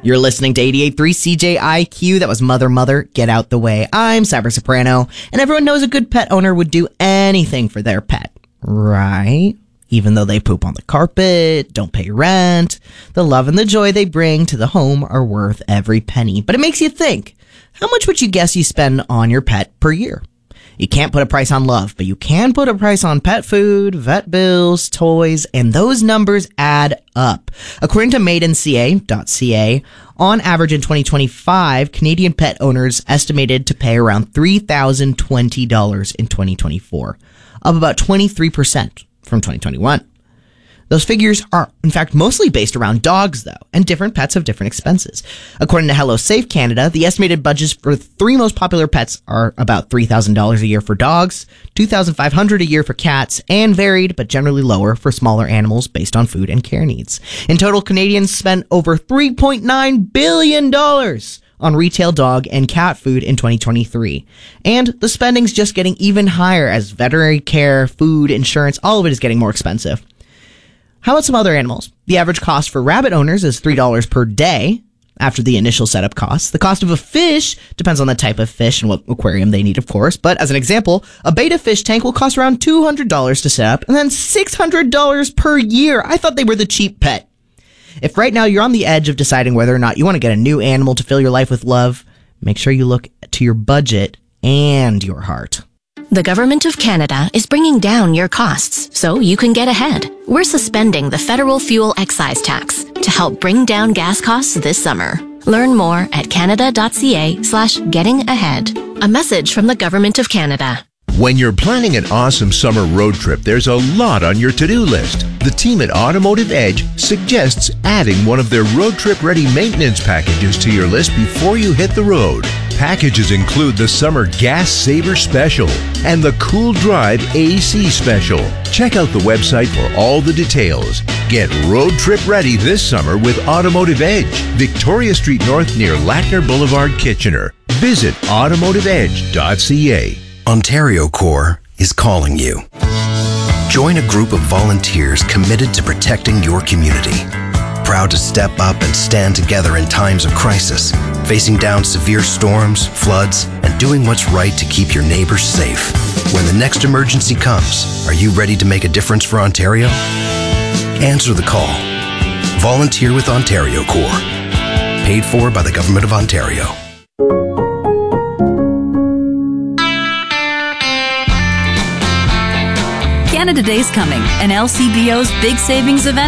You're listening to 88.3 CJIQ. That was Mother, Mother, Get Out the Way. I'm Cyber Soprano, and everyone knows a good pet owner would do anything for their pet, right? Even though they poop on the carpet, don't pay rent, the love and the joy they bring to the home are worth every penny. But it makes you think, how much would you guess you spend on your pet per year? You can't put a price on love, but you can put a price on pet food, vet bills, toys, and those numbers add up. According to maidenca.ca, on average in 2025, Canadian pet owners estimated to pay around $3,020 in 2024, up about 23% from 2021. Those figures are, in fact, mostly based around dogs, though, and different pets have different expenses. According to Hello Safe Canada, the estimated budgets for the three most popular pets are about $3,000 a year for dogs, $2,500 a year for cats, and varied, but generally lower, for smaller animals based on food and care needs. In total, Canadians spent over $3.9 billion on retail dog and cat food in 2023. And the spending's just getting even higher as veterinary care, food, insurance, all of it is getting more expensive. How about some other animals? The average cost for rabbit owners is $3 per day after the initial setup costs. The cost of a fish depends on the type of fish and what aquarium they need, of course. But as an example, a betta fish tank will cost around $200 to set up and then $600 per year. I thought they were the cheap pet. If right now you're on the edge of deciding whether or not you want to get a new animal to fill your life with love, make sure you look to your budget and your heart. The Government of Canada is bringing down your costs so you can get ahead. We're suspending the federal fuel excise tax to help bring down gas costs this summer. Learn more at canada.ca/getting-ahead. A message from the Government of Canada. When you're planning an awesome summer road trip, there's a lot on your to-do list. The team at Automotive Edge suggests adding one of their road trip ready maintenance packages to your list before you hit the road. Packages include the Summer Gas Saver Special and the Cool Drive AC Special. Check out the website for all the details. Get road trip ready this summer with Automotive Edge, Victoria Street North near Lackner Boulevard, Kitchener. Visit automotiveedge.ca. Ontario Corps is calling you. Join a group of volunteers committed to protecting your community. Proud to step up and stand together in times of crisis, facing down severe storms, floods, and doing what's right to keep your neighbors safe. When the next emergency comes, are you ready to make a difference for Ontario? Answer the call. Volunteer with Ontario Corps. Paid for by the Government of Ontario. Canada Day's coming, and LCBO's big savings event